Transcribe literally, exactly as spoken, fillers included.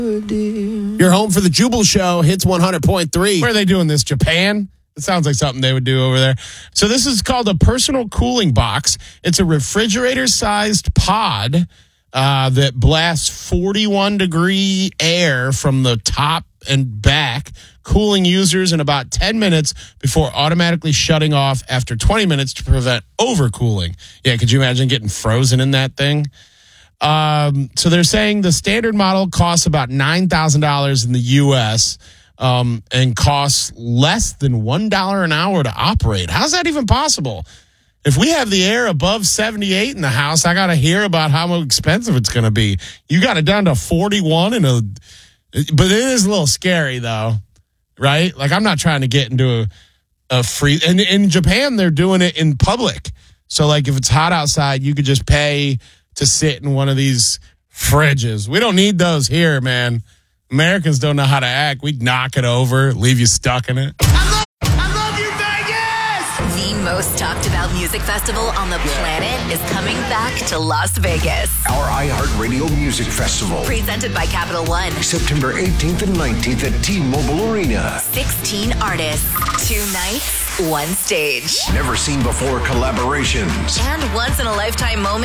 You're home for the Jubal Show, Hits one hundred point three. Where are they doing this? Japan? It sounds like something they would do over there. So this is called a personal cooling box. It's a refrigerator-sized pod uh, that blasts forty-one degree air from the top and back, cooling users in about ten minutes before automatically shutting off after twenty minutes to prevent overcooling. Yeah, could you imagine getting frozen in that thing? Um, so they're saying the standard model costs about nine thousand dollars in the U S um, and costs less than one dollar an hour to operate. How's that even possible? If we have the air above seventy-eight in the house, I got to hear about how expensive it's going to be. You got it down to forty-one in a, but it is a little scary though, right? Like I'm not trying to get into a, a free, and in Japan, they're doing it in public. So like if it's hot outside, you could just pay to sit in one of these fridges. We don't need those here, man. Americans don't know how to act. We'd knock it over, leave you stuck in it. I love, I love you, Vegas! The most talked about music festival on the planet is coming back to Las Vegas. Our iHeartRadio Music Festival. Presented by Capital One. September eighteenth and nineteenth at T-Mobile Arena. sixteen artists, two nights, one stage. Never seen before collaborations. And once in a lifetime moment.